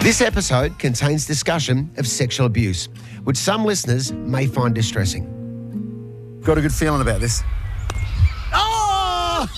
This episode contains discussion of sexual abuse, which some listeners may find distressing. Got a good feeling about this. Oh!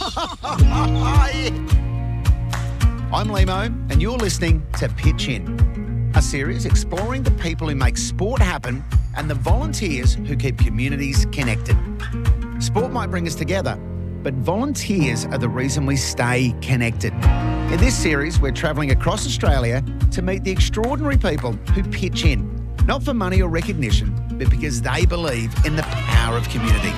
I'm Limo, and you're listening to Pitch In, a series exploring the people who make sport happen and the volunteers who keep communities connected. Sport might bring us together, but volunteers are the reason we stay connected. In this series, we're travelling across Australia to meet the extraordinary people who pitch in, not for money or recognition, but because they believe in the power of community.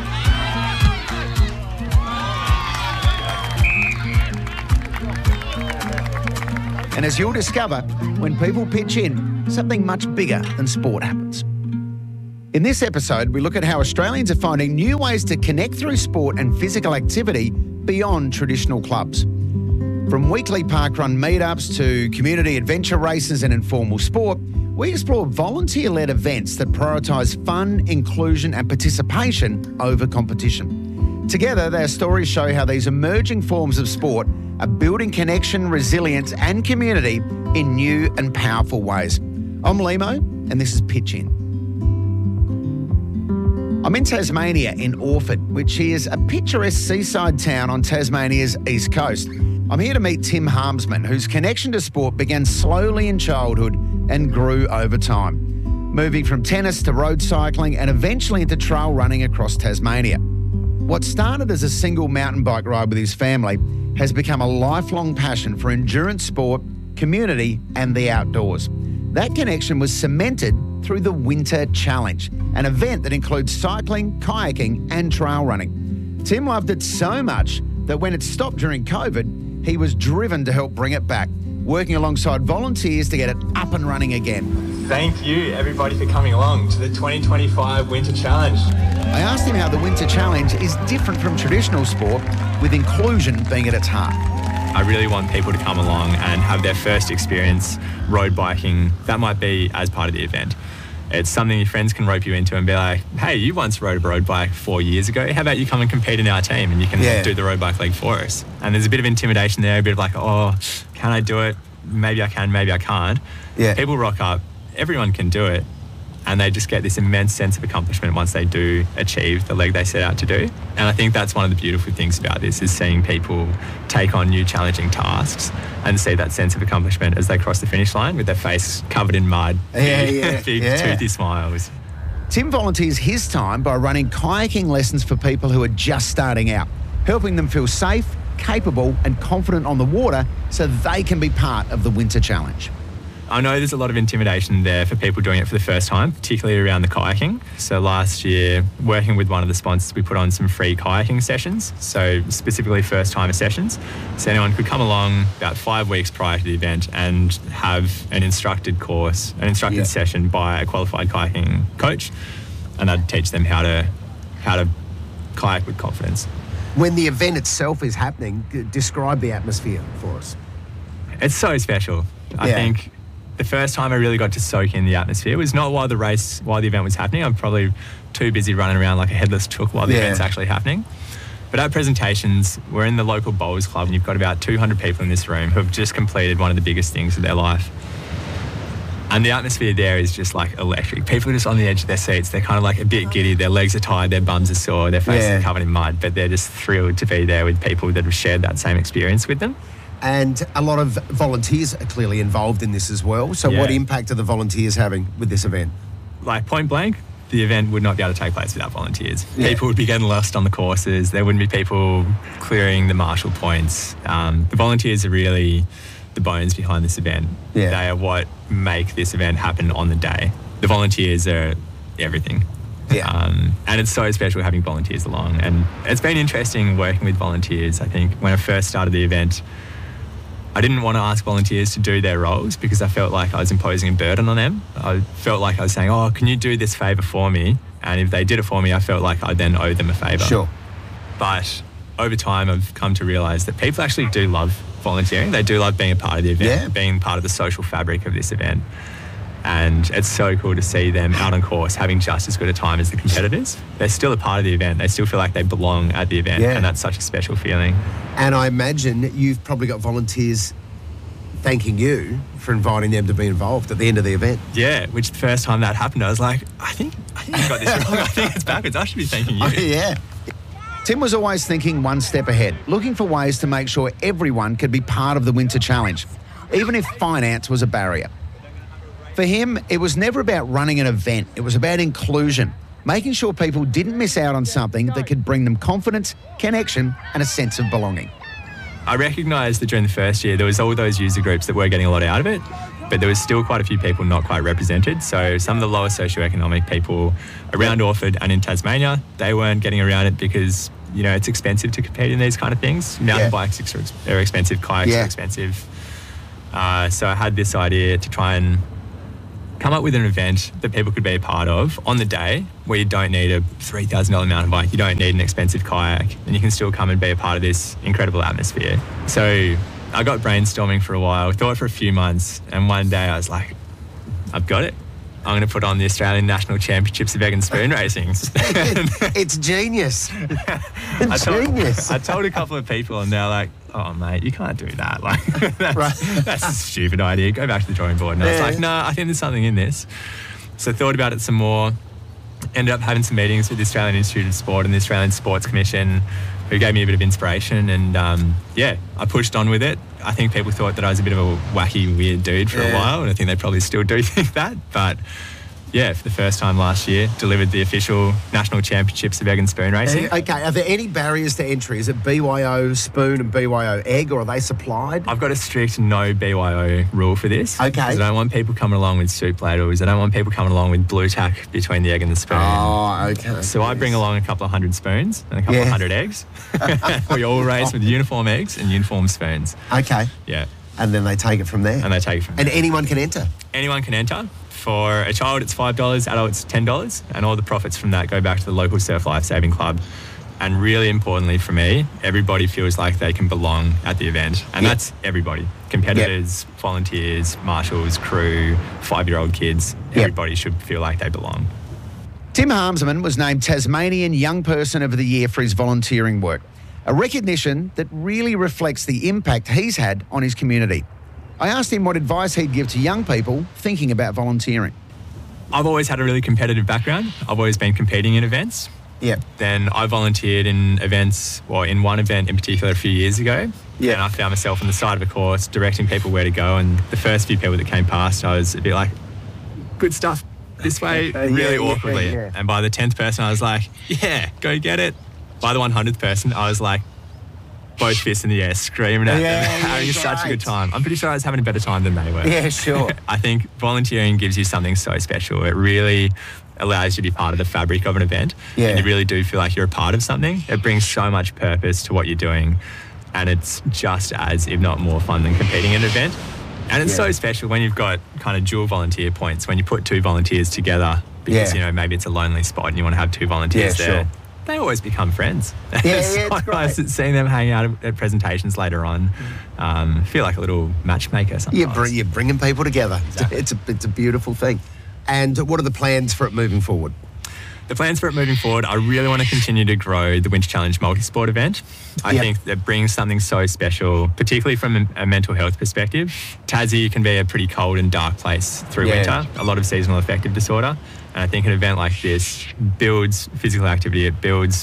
And as you'll discover, when people pitch in, something much bigger than sport happens. In this episode, we look at how Australians are finding new ways to connect through sport and physical activity beyond traditional clubs. From weekly parkrun meetups to community adventure races and informal sport, we explore volunteer-led events that prioritise fun, inclusion and participation over competition. Together, their stories show how these emerging forms of sport are building connection, resilience and community in new and powerful ways. I'm Limo, and this is Pitch In. I'm in Tasmania in Orford, which is a picturesque seaside town on Tasmania's east coast. I'm here to meet Tim Harmsman, whose connection to sport began slowly in childhood and grew over time, moving from tennis to road cycling and eventually into trail running across Tasmania. What started as a single mountain bike ride with his family has become a lifelong passion for endurance sport, community and the outdoors. That connection was cemented through the Winter Challenge, an event that includes cycling, kayaking and trail running. Tim loved it so much that when it stopped during COVID, he was driven to help bring it back, working alongside volunteers to get it up and running again. Thank you, everybody, for coming along to the 2025 Winter Challenge. I asked him how the Winter Challenge is different from traditional sport, with inclusion being at its heart. I really want people to come along and have their first experience road biking. That might be as part of the event. It's something your friends can rope you into and be like, hey, you once rode a road bike 4 years ago. How about you come and compete in our team and you can do the road bike league for us? And there's a bit of intimidation there, a bit of like, oh, can I do it? Maybe I can, maybe I can't. Yeah. People rock up, everyone can do it. And they just get this immense sense of accomplishment once they do achieve the leg they set out to do. And I think that's one of the beautiful things about this, is seeing people take on new challenging tasks and see that sense of accomplishment as they cross the finish line with their face covered in mud, big toothy smiles. Tim volunteers his time by running kayaking lessons for people who are just starting out, helping them feel safe, capable and confident on the water so they can be part of the Winter Challenge. I know there's a lot of intimidation there for people doing it for the first time, particularly around the kayaking. So last year, working with one of the sponsors, we put on some free kayaking sessions, so specifically first-timer sessions. So anyone could come along about 5 weeks prior to the event and have an instructed course, an instructed session by a qualified kayaking coach, and that'd teach them how to kayak with confidence. When the event itself is happening, describe the atmosphere for us. It's so special. I think the first time I really got to soak in the atmosphere was not while the event was happening. I'm probably too busy running around like a headless chook while the event's actually happening. But at presentations, we're in the local bowls club and you've got about 200 people in this room who have just completed one of the biggest things of their life. And the atmosphere there is just like electric. People are just on the edge of their seats. They're kind of like a bit giddy. Their legs are tired, their bums are sore, their faces are covered in mud, but they're just thrilled to be there with people that have shared that same experience with them. And a lot of volunteers are clearly involved in this as well. So what impact are the volunteers having with this event? Like point blank, the event would not be able to take place without volunteers. People would be getting lost on the courses. There wouldn't be people clearing the marshal points. The volunteers are really the bones behind this event. They are what make this event happen on the day. The volunteers are everything. And it's so special having volunteers along. And it's been interesting working with volunteers. I think when I first started the event, I didn't want to ask volunteers to do their roles because I felt like I was imposing a burden on them. I felt like I was saying, oh, can you do this favour for me? And if they did it for me, I felt like I then owed them a favour. Sure. But over time, I've come to realise that people actually do love volunteering. They do love being a part of the event, being part of the social fabric of this event. And it's so cool to see them out on course having just as good a time as the competitors. They're still a part of the event. They still feel like they belong at the event. And that's such a special feeling. And I imagine you've probably got volunteers thanking you for inviting them to be involved at the end of the event. Yeah, which the first time that happened, I was like, I think you got this wrong. I think it's backwards. I should be thanking you. Oh, yeah. Tim was always thinking one step ahead, looking for ways to make sure everyone could be part of the Winter Challenge, even if finance was a barrier. For him, it was never about running an event. It was about inclusion, making sure people didn't miss out on something that could bring them confidence, connection, and a sense of belonging. I recognised that during the first year, there was all those user groups that were getting a lot out of it, but there was still quite a few people not quite represented. So some of the lower socioeconomic people around Orford and in Tasmania, they weren't getting around it because, you know, it's expensive to compete in these kind of things. Mountain bikes are expensive, kayaks are expensive. So I had this idea to try and come up with an event that people could be a part of on the day where you don't need a $3,000 mountain bike, you don't need an expensive kayak, and you can still come and be a part of this incredible atmosphere. So I got brainstorming for a while, thought for a few months, and one day I was like, I've got it. I'm going to put on the Australian National Championships of Egg and Spoon Racing. It's genius. I told a couple of people and they're like, oh, mate, you can't do that. Like, that's a stupid idea. Go back to the drawing board. And I was like, no, I think there's something in this. So I thought about it some more, ended up having some meetings with the Australian Institute of Sport and the Australian Sports Commission, who gave me a bit of inspiration. And I pushed on with it. I think people thought that I was a bit of a wacky, weird dude for a while, and I think they probably still do think that. But yeah, for the first time last year, delivered the official National Championships of Egg and Spoon Racing. Okay, are there any barriers to entry? Is it BYO spoon and BYO egg, or are they supplied? I've got a strict no BYO rule for this. Okay. Because I don't want people coming along with soup ladles. I don't want people coming along with blue tack between the egg and the spoon. Oh, okay. So I bring along a couple of hundred spoons and a couple of hundred eggs. We all race with uniform eggs and uniform spoons. Okay. Yeah. And then they take it from there. And they take it from there. And anyone can enter? Anyone can enter. For a child, it's $5, adults, $10, and all the profits from that go back to the local Surf Life Saving Club. And really importantly for me, everybody feels like they can belong at the event. And that's everybody. Competitors, volunteers, marshals, crew, 5-year-old kids. Everybody should feel like they belong. Tim Harmsman was named Tasmanian Young Person of the Year for his volunteering work, a recognition that really reflects the impact he's had on his community. I asked him what advice he'd give to young people thinking about volunteering. I've always had a really competitive background. I've always been competing in events. Yeah. Then I volunteered in events, well, in one event in particular a few years ago. Yeah. And I found myself on the side of a course directing people where to go. And the first few people that came past, I was a bit like, good stuff, this way, really awkwardly. Yeah. And by the 10th person, I was like, yeah, go get it. By the 100th person, I was like, both fists in the air, screaming at them, having such a good time. I'm pretty sure I was having a better time than they were. Yeah, sure. I think volunteering gives you something so special. It really allows you to be part of the fabric of an event. Yeah. And you really do feel like you're a part of something. It brings so much purpose to what you're doing. And it's just as, if not more fun than competing in an event. And it's so special when you've got kind of dual volunteer points, when you put two volunteers together, because, you know, maybe it's a lonely spot and you want to have two volunteers there. Sure. They always become friends. It's nice seeing them hang out at presentations later on. Feel like a little matchmaker sometimes. You're bringing people together. Exactly. It's a beautiful thing. And what are the plans for it moving forward? The plans for it moving forward, I really want to continue to grow the Winter Challenge multi-sport event. I think that brings something so special, particularly from a mental health perspective. Tassie can be a pretty cold and dark place through winter, a lot of seasonal affective disorder. And I think an event like this builds physical activity, it builds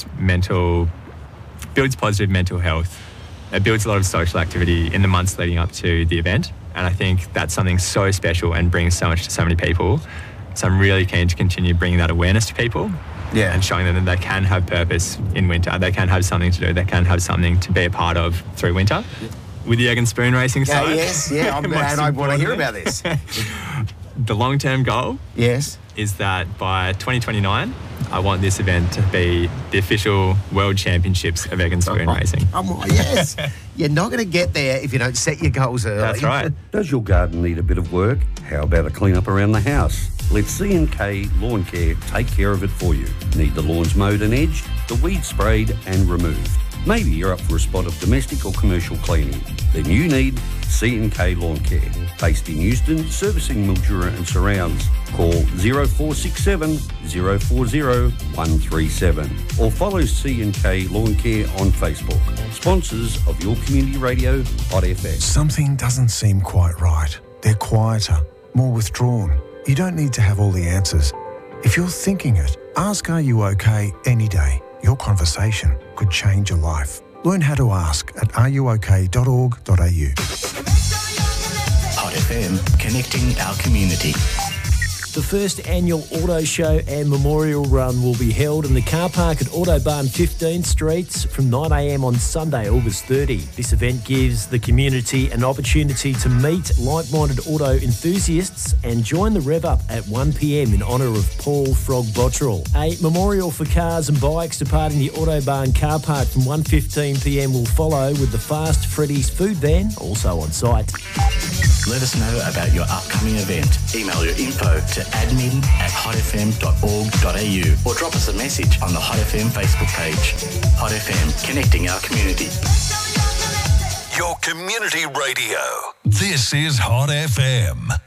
positive mental health. It builds a lot of social activity in the months leading up to the event. And I think that's something so special and brings so much to so many people. So I'm really keen to continue bringing that awareness to people and showing them that they can have purpose in winter. They can have something to do. They can have something to be a part of through winter. With the egg and spoon racing side. I want to hear about this. The long-term goal is that by 2029, I want this event to be the official World Championships of Egg and Spoon Racing. Yes. You're not going to get there if you don't set your goals early. That's right. Does your garden need a bit of work? How about a clean up around the house? Let C&K Lawn Care take care of it for you. Need the lawns mowed and edged, the weeds sprayed and removed? Maybe you're up for a spot of domestic or commercial cleaning. Then you need C&K Lawn Care. Based in Euston, servicing Mildura and surrounds. Call 0467 040 137 or follow C&K Lawn Care on Facebook. Sponsors of your community radio, Hot FM. Something doesn't seem quite right. They're quieter, more withdrawn. You don't need to have all the answers. If you're thinking it, ask Are You OK any day. Your conversation could change your life. Learn how to ask at areyouok.org.au. Hot FM, connecting our community. The first annual auto show and memorial run will be held in the car park at Autobahn 15th Street from 9 a.m. on Sunday, August 30. This event gives the community an opportunity to meet like-minded auto enthusiasts and join the rev up at 1 p.m. in honour of Paul Frog Bottrell. A memorial for cars and bikes departing the Autobahn car park from 1:15 p.m. will follow, with the Fast Freddy's food van also on site. Let us know about your upcoming event. Email your info to admin@hotfm.org.au or drop us a message on the Hot FM Facebook page. Hot FM, connecting our community. Your community radio. This is Hot FM.